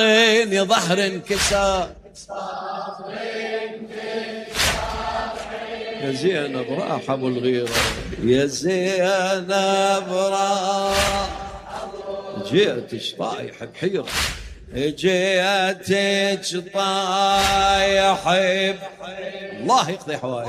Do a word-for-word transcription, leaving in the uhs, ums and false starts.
يا ظهر انكسار يا زينب راح ابو الغيرة يا زينب راح جيتش طايح بحيرة جيتش طايح الله يقضي حوائج.